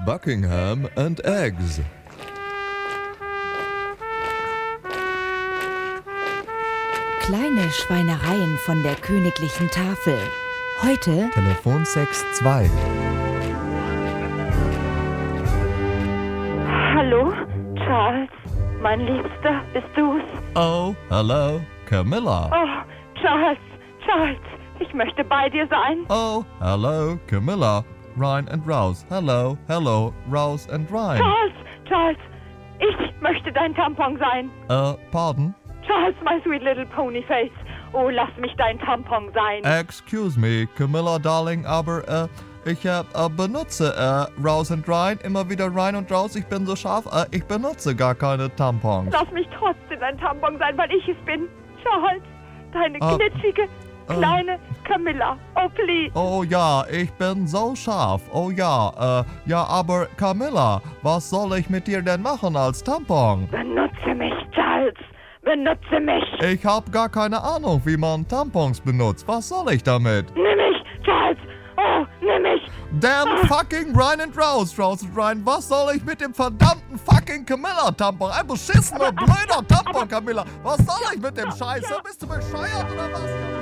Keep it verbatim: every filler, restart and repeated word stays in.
Buckingham and Eggs. Kleine Schweinereien von der königlichen Tafel. Heute Telefonsex zwei. Hallo, Charles, mein Liebster, bist du's? Oh, hello, Camilla. Oh, Charles, Charles, ich möchte bei dir sein. Oh, hello, Camilla. Ryan and Rose. Hello, hello, Rose and Ryan. Charles, Charles, ich möchte dein Tampon sein. Uh, pardon? Charles, my sweet little pony face. Oh, lass mich dein Tampon sein. Excuse me, Camilla, darling, aber äh, ich äh, äh, benutze äh, Rose and Ryan immer wieder Ryan und Rose. Ich bin so scharf, äh, ich benutze gar keine Tampons. Lass mich trotzdem dein Tampon sein, weil ich es bin. Charles, deine Ah, glitschige, kleine Camilla. Oh, please. Oh ja, ich bin so scharf. Oh ja, äh, ja, aber Camilla, was soll ich mit dir denn machen als Tampon? Benutze mich, Charles. Benutze mich. Ich hab gar keine Ahnung, wie man Tampons benutzt. Was soll ich damit? Nimm mich, Charles. Oh, nimm mich. Damn fucking Ryan and Rose, Rose and Ryan. Was soll ich mit dem verdammten fucking Camilla-Tampon? Ein beschissener, blöder Tampon, Camilla. Was soll ich mit dem Scheiße? Bist du bescheuert oder was?